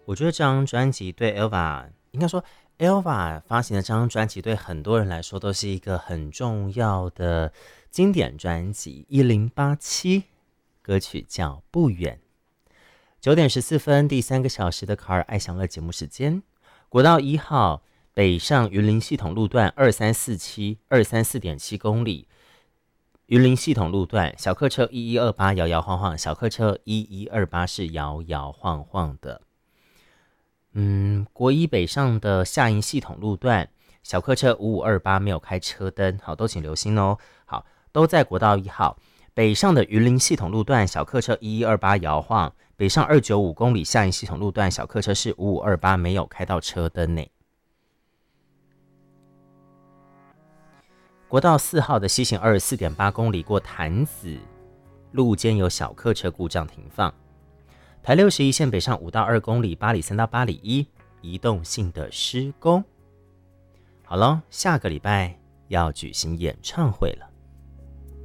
我觉得这张专辑对 Elva， 应该说 Elva 发行的这张专辑对很多人来说都是一个很重要的经典专辑。1087歌曲叫《不远》。9点14分，第3个小时的卡尔爱享乐节目时间。国道1号北上云林系统路段2347 公里，云林系统路段小客车1128摇摇晃晃，小客车1128是摇摇晃晃的。国一北上的下营系统路段小客车5528没有开车灯，好，都请留心哦。好，都在国道1号北上的云林系统路段小客车1128摇晃，北上295公里下营系统路段小客车是5528没有开到车灯内。国道4号的西行24.8公里过潭子路间有小客车故障停放。台61线北上5到2公里8里3到8里1移动性的施工。好了，下个礼拜要举行演唱会了。